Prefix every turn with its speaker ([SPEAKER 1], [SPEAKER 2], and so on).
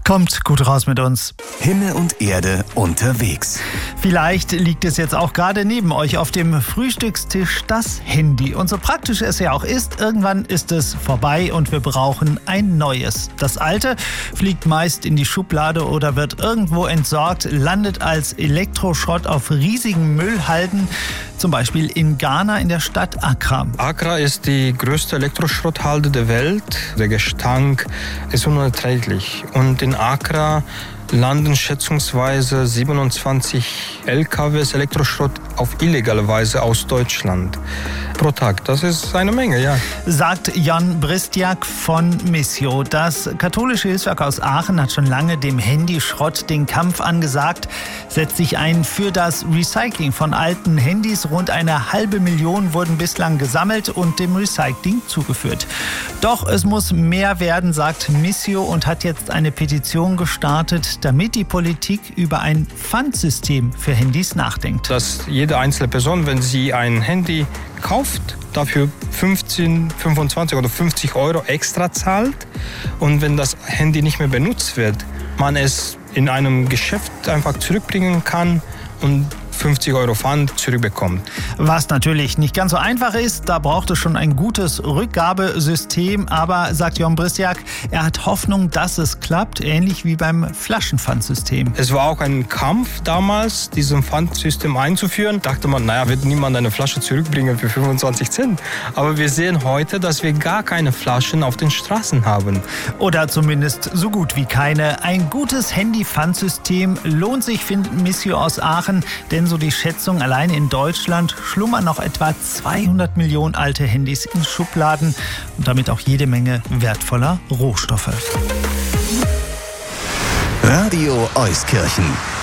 [SPEAKER 1] Kommt gut raus mit uns.
[SPEAKER 2] Himmel und Erde unterwegs.
[SPEAKER 1] Vielleicht liegt es jetzt auch gerade neben euch auf dem Frühstückstisch, das Handy. Und so praktisch es ja auch ist, irgendwann ist es vorbei und wir brauchen ein neues. Das alte fliegt meist in die Schublade oder wird irgendwo entsorgt, landet als Elektroschrott auf riesigen Müllhalden, zum Beispiel in Ghana in der Stadt Accra.
[SPEAKER 3] Accra ist die größte Elektroschrotthalde der Welt. Der Gestank ist unerträglich. Und in Accra landen schätzungsweise 27 LKWs Elektroschrott auf illegale Weise aus Deutschland pro Tag. Das ist eine Menge, ja.
[SPEAKER 1] Sagt Jan Bristjak von Missio. Das katholische Hilfswerk aus Aachen hat schon lange dem Handyschrott den Kampf angesagt, setzt sich ein für das Recycling von alten Handys. Rund 500.000 wurden bislang gesammelt und dem Recycling zugeführt. Doch es muss mehr werden, sagt Missio, und hat jetzt eine Petition gestartet, damit die Politik über ein Pfandsystem für Handys nachdenkt.
[SPEAKER 3] Dass jede einzelne Person, wenn sie ein Handy kauft, dafür 15, 25 oder 50 Euro extra zahlt. Und wenn das Handy nicht mehr benutzt wird, man es in einem Geschäft einfach zurückbringen kann und 50 Euro Pfand zurückbekommt.
[SPEAKER 1] Was natürlich nicht ganz so einfach ist, da braucht es schon ein gutes Rückgabesystem. Aber, sagt Jan Bristjak, er hat Hoffnung, dass es klappt, ähnlich wie beim Flaschenpfandsystem.
[SPEAKER 3] Es war auch ein Kampf damals, dieses Pfandsystem einzuführen. Dachte man, wird niemand eine Flasche zurückbringen für 25 Cent. Aber wir sehen heute, dass wir gar keine Flaschen auf den Straßen haben.
[SPEAKER 1] Oder zumindest so gut wie keine. Ein gutes Handy-Pfandsystem lohnt sich, findet Missio aus Aachen, denn so die Schätzung, allein in Deutschland schlummern noch etwa 200 Millionen alte Handys in Schubladen und damit auch jede Menge wertvoller Rohstoffe.
[SPEAKER 2] Radio Euskirchen.